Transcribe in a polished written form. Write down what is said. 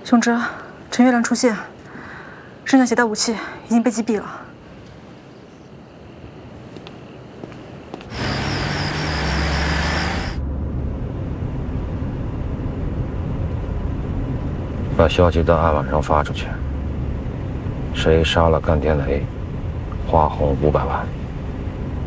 总之，陈月亮出现，剩下携带武器已经被击毙了。 把消息在暗网上发出去，谁杀了干天雷，花红500万。